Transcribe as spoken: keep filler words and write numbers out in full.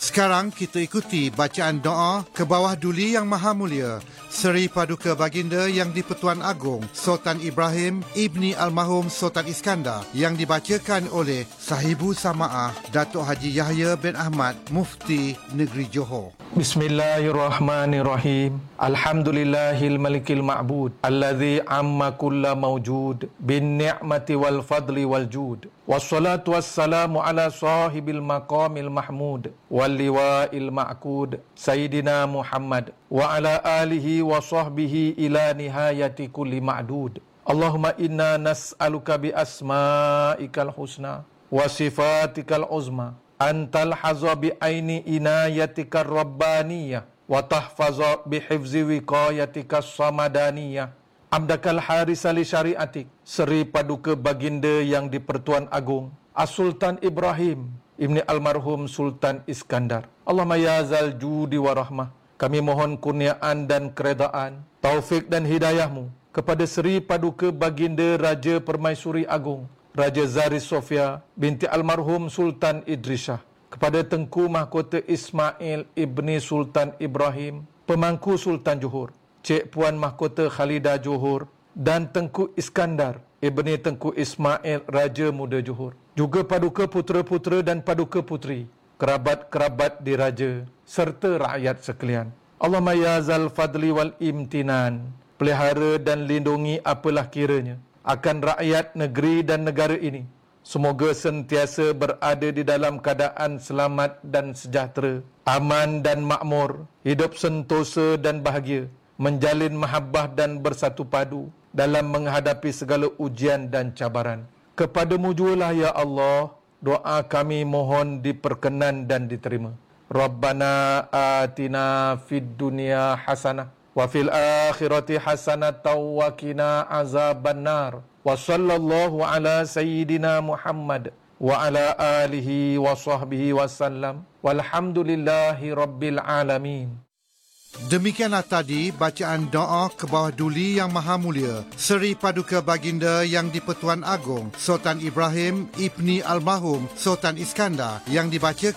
Sekarang kita ikuti bacaan doa ke bawah duli Yang Maha Mulia Seri Paduka Baginda Yang di-Pertuan Agong Sultan Ibrahim Ibni Almarhum Sultan Iskandar yang dibacakan oleh Sahibu Samaah Datuk Haji Yahya bin Ahmad Mufti Negeri Johor. Bismillahirrahmanirrahim. Alhamdulillahil malikil ma'bud alladhi amma kulla mawjud bin ni'mati wal fadli wal jud. Wassalatu wassalamu ala sahibil maqamil mahmud wal liwa'il ma'kud Sayyidina Muhammad wa ala alihi wa sahbihi ila nihayati kulli ma'dud. Allahumma inna nas'aluka bi asma'ikal husna wa sifatikal uzma antal haza bi aini inayatika rabbaniyah wa tahfaza bi hifzi wiqayatika samadaniyah amdakal harisa li syariatik. Seri Paduka Baginda Yang di-Pertuan Agong As-Sultan Ibrahim Ibni Almarhum Sultan Iskandar. Allahumma ya zal judi wa rahmah, kami mohon kurniaan dan keredaan, taufik dan hidayahmu kepada Seri Paduka Baginda Raja Permaisuri Agong Raja Zari Sofia binti Almarhum Sultan Idrisah, kepada Tengku Mahkota Ismail Ibni Sultan Ibrahim Pemangku Sultan Johor, Cik Puan Mahkota Khalidah Johor, dan Tengku Iskandar Ibni Tengku Ismail Raja Muda Johor. Juga paduka putera-putera dan paduka puteri, kerabat-kerabat diraja, serta rakyat sekalian. Allahumma ya zal fadli wal imtinan, pelihara dan lindungi apalah kiranya akan rakyat negeri dan negara ini. Semoga sentiasa berada di dalam keadaan selamat dan sejahtera, aman dan makmur, hidup sentosa dan bahagia, menjalin mahabbah dan bersatu padu dalam menghadapi segala ujian dan cabaran. Kepadamu jualah ya Allah, doa kami mohon diperkenan dan diterima. Rabbana atina fid dunya hasanah wa fil akhirati hasanatan wa qina azabannar. Wa sallallahu ala sayyidina Muhammad wa ala alihi wa sahbihi wasallam. Walhamdulillahi rabbil alamin. Demikianlah tadi bacaan doa ke bawah duli Yang Maha Mulia Seri Paduka Baginda Yang di-Pertuan Agong Sultan Ibrahim Ibni Almarhum Sultan Iskandar yang dibacakan